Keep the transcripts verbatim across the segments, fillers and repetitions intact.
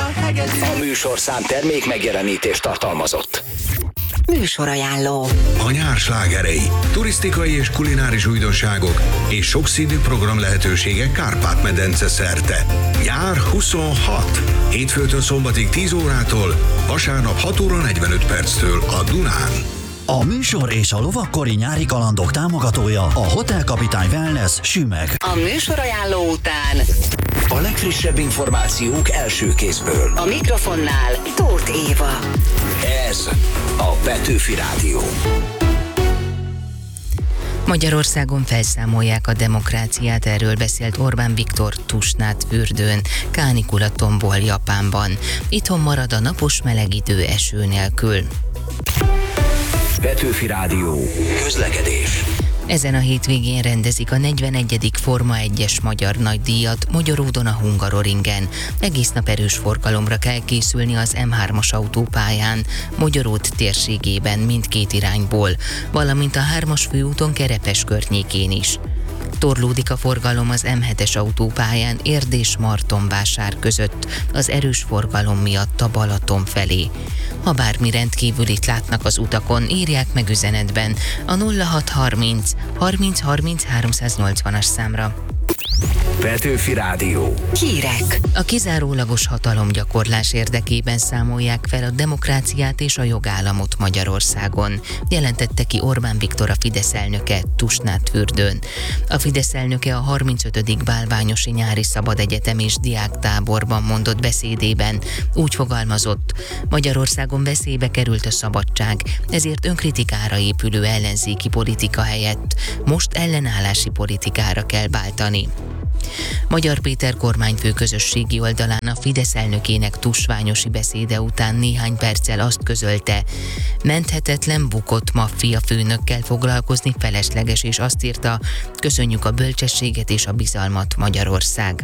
hegedű. A műsorszám termék megjelenítést tartalmazott. Műsorajánló. A nyár slágerei, turisztikai és kulináris újdonságok és sokszínű program lehetőségek Kárpát-medence szerte. Nyár huszonhat. Hétfőtől szombatig tíz órától, vasárnap hat óra negyvenöt perctől a Dunán. A műsor és a lovakkori nyári kalandok támogatója a Hotel Kapitány Wellness Sümeg. A műsorajánló után A legfrissebb információk első kézből. a mikrofonnál Tóth Éva. Ez a Petőfi Rádió. Magyarországon felszámolják a demokráciát, erről beszélt Orbán Viktor Tusnádfürdőn, kánikula tombol Japánban. Itthon marad a napos meleg idő eső nélkül. Petőfi Rádió. Közlekedés. Ezen a hétvégén rendezik a negyvenegyedik Forma egyes magyar nagydíjat Magyaródon a Hungaroringen. Egész nap erős forgalomra kell készülni az M hármas autópályán, Magyaród térségében mindkét irányból, valamint a hármas főúton Kerepes környékén is. Torlódik a forgalom az M hetes autópályán Érd és Martonvásár között, az erős forgalom miatt a Balaton felé. Ha bármi rendkívülit látnak az utakon, írják meg üzenetben a nulla hat harminc harminc harminc háromszáznyolcvanas számra. Petőfi Rádió. Hírek. A kizárólagos hatalomgyakorlás érdekében számolják fel a demokráciát és a jogállamot Magyarországon, jelentette ki Orbán Viktor, a Fidesz elnöke Tusnádfürdőn. A Fidesz elnöke a harmincötödik Bálványosi Nyári Szabadegyetem és Diáktáborban mondott beszédében úgy fogalmazott: Magyarországon veszélybe került a szabadság, ezért önkritikára épülő ellenzéki politika helyett most ellenállási politikára kell váltani. Magyar Péter kormányfő közösségi oldalán a Fidesz elnökének tusványosi beszéde után néhány perccel azt közölte: menthetetlen bukott maffia főnökkel foglalkozni felesleges, és azt írta: köszönjük a bölcsességet és a bizalmat, Magyarország.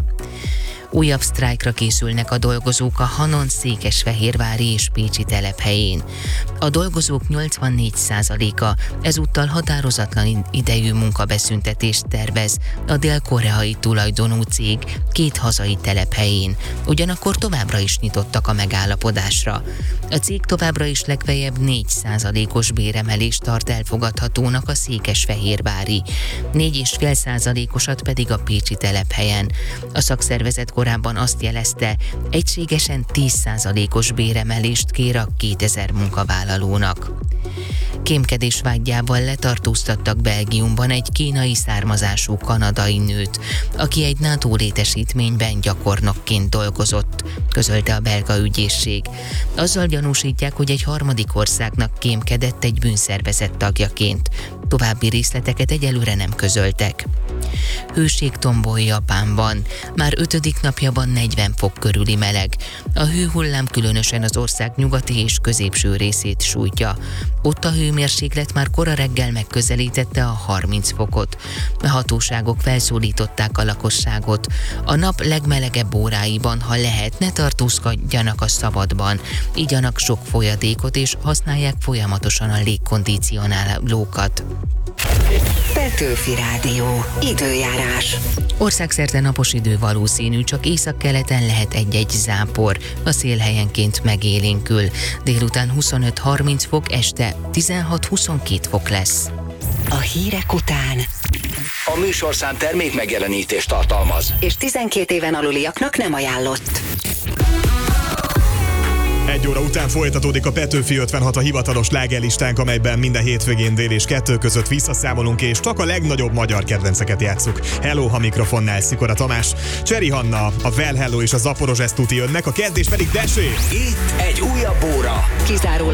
Újabb sztrájkra készülnek a dolgozók a Hanon székesfehérvári és pécsi telephelyén. A dolgozók nyolcvannégy százaléka ezúttal határozatlan idejű munkabeszüntetést tervez a dél-koreai tulajdonú cég két hazai telephelyén, ugyanakkor továbbra is nyitottak a megállapodásra. A cég továbbra is legfeljebb négy százalékos béremelést tart elfogadhatónak a székesfehérvári, négy egész öt százalékosat pedig a pécsi telephelyen. A szakszervezet korábban azt jelezte, egységesen tíz százalékos béremelést kér a kétezer munkavállalónak. Kémkedés vádjával letartóztattak Belgiumban egy kínai származású kanadai nőt, aki egy NATO létesítményben gyakornokként dolgozott, közölte a belga ügyészség. Azzal gyanúsítják, hogy egy harmadik országnak kémkedett egy bűnszervezet tagjaként. További részleteket egyelőre nem közöltek. Hőség tombol Japánban. Már ötödik napja van negyven fok körüli meleg. A hőhullám különösen az ország nyugati és középső részét sújtja. Ott a hőmérséklet már kora reggel megközelítette a harminc fokot. A hatóságok felszólították a lakosságot: a nap legmelegebb óráiban, ha lehet, ne tartózkodjanak a szabadban, igyanak sok folyadékot és használják folyamatosan a légkondicionálókat. Petőfi Rádió. Időjárás. Országszerte napos idő valószínű, csak északkeleten lehet egy-egy zápor. A szél helyenként megélénkül. Délután huszonöt-harminc fok, este tizenhat-huszonkét fok lesz. A hírek után A műsorszám termék megjelenítést tartalmaz. és tizenkét éven aluliaknak nem ajánlott. Egy óra után folytatódik a Petőfi ötvenhat, a hivatalos slágerlistánk, amelyben minden hétvégén dél és kettő között visszaszámolunk, és csak a legnagyobb magyar kedvenceket játsszuk. Hello, ha mikrofonnál Szikora Tamás, Cseri Hanna, a Well Hello és a Zaporozsesz tuti jönnek, a kérdés pedig Desé. Itt egy újabb óra. Kizárólag